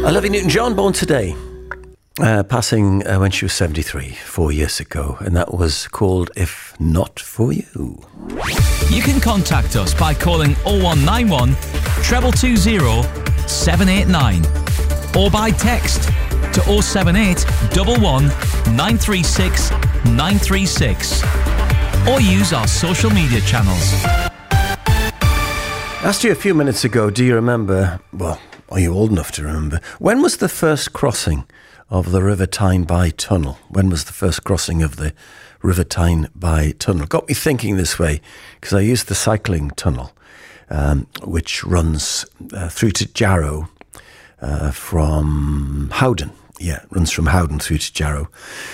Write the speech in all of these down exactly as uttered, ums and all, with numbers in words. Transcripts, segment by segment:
Olivia Newton-John, born today, uh, passing uh, when she was seventy-three, four years ago, and that was called If Not For You. You can contact us by calling oh one nine one, two two two, seven eight nine or by text to oh seven eight, one one, nine three six, nine three six or use our social media channels. I asked you a few minutes ago, do you remember, well, are you old enough to remember, when was the first crossing of the River Tyne by Tunnel? When was the first crossing of the River Tyne by Tunnel? Got me thinking this way, because I used the cycling tunnel, um, which runs uh, through to Jarrow uh, from Howden. Yeah, it runs from Howden through to Jarrow.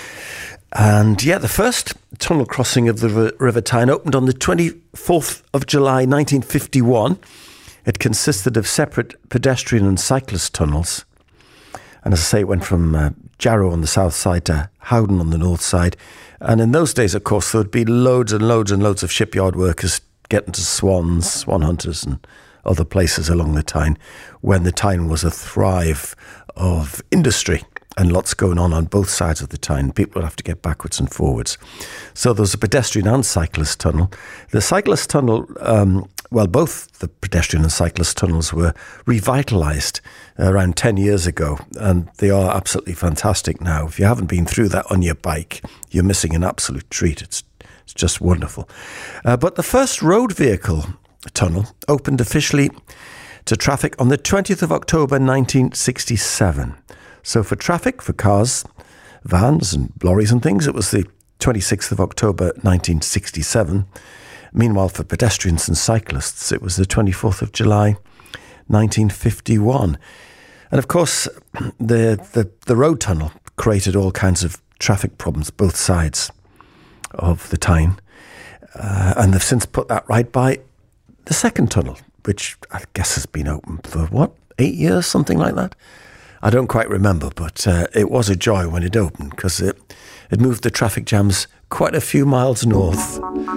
And yeah, the first tunnel crossing of the River Tyne opened on the twenty-fourth of July, nineteen fifty-one. It consisted of separate pedestrian and cyclist tunnels. And as I say, it went from uh, Jarrow on the south side to Howden on the north side. And in those days, of course, there would be loads and loads and loads of shipyard workers getting to Swans, Swan Hunters and other places along the Tyne, when the Tyne was a thrive of industry and lots going on on both sides of the Tyne. People would have to get backwards and forwards. So there was a pedestrian and cyclist tunnel. The cyclist tunnel, um, well, both the pedestrian and cyclist tunnels were revitalised around ten years ago, and they are absolutely fantastic now. If you haven't been through that on your bike, you're missing an absolute treat. It's, it's just wonderful. Uh, but the first road vehicle tunnel opened officially to traffic on the twentieth of October nineteen sixty-seven. So for traffic, for cars, vans and lorries and things, it was the twenty-sixth of October nineteen sixty-seven. Meanwhile, for pedestrians and cyclists, it was the twenty-fourth of July nineteen fifty-one. And of course, the, the, the road tunnel created all kinds of traffic problems, both sides of the Tyne. Uh, and they've since put that right by the second tunnel, which I guess has been open for, what, eight years, something like that? I don't quite remember, but uh, it was a joy when it opened, because it, it moved the traffic jams quite a few miles north.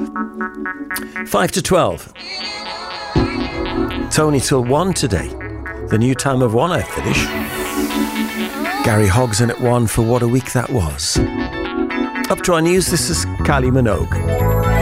Five to twelve. It's only till one today. The new time of one I finish. Gary Hoggs in at one for What a Week That Was. Up to our news, this is Kylie Minogue.